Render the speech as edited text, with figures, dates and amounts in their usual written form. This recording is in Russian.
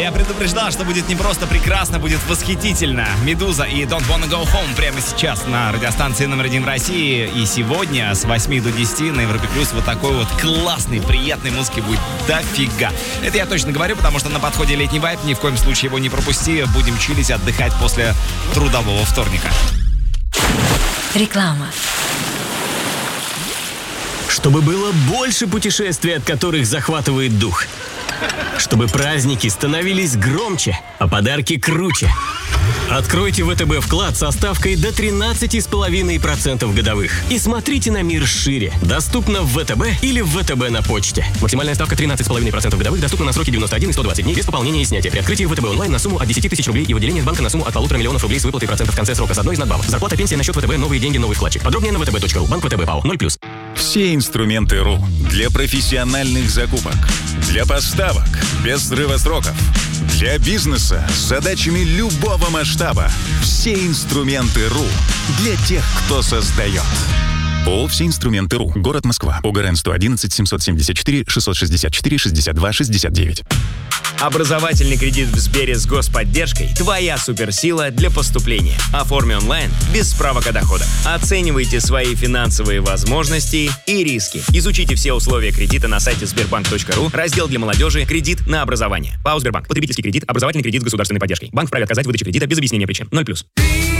я предупреждал, что будет не просто прекрасно, будет восхитительно. «Медуза» и «Don't Wanna Go Home» прямо сейчас на радиостанции номер 1 в России. И сегодня с 8 до 10 на Европе Плюс вот такой вот классной, приятной музыки будет дофига. Это я точно говорю, потому что на подходе летний вайб, ни в коем случае его не пропусти. Будем чилить, отдыхать после трудового вторника. Реклама. Чтобы было больше путешествий, от которых захватывает дух. Чтобы праздники становились громче, а подарки круче. Откройте ВТБ вклад со ставкой до 13,5% годовых. И смотрите на мир шире. Доступно в ВТБ или в ВТБ на почте. Максимальная ставка 13,5% годовых доступна на сроки 91 и 120 дней без пополнения и снятия. При открытии ВТБ онлайн на сумму от 10 тысяч рублей и в отделениях банка на сумму от 1,5 миллиона рублей с выплатой процентов в конце срока с одной из надбавок. Зарплата, пенсия на счет ВТБ, новые деньги, новый вкладчик. Подробнее на vtb.ru. Банк ВТБ ПАО 0+. Все инструменты РУ для профессиональных закупок, для поставок без срыва сроков, для бизнеса с задачами любого масштаба. Все инструменты РУ для тех, кто создает. ООО «Все инструменты РУ». Город Москва. ОГРН 111 774 664 62 69. Образовательный кредит в Сбере с господдержкой – твоя суперсила для поступления. Оформи онлайн без справок о доходах. Оценивайте свои финансовые возможности и риски. Изучите все условия кредита на сайте sberbank.ru, раздел для молодежи «Кредит на образование». ПАО «Сбербанк». Потребительский кредит, образовательный кредит с государственной поддержкой. Банк вправе отказать в выдаче кредита без объяснения причин. 0+.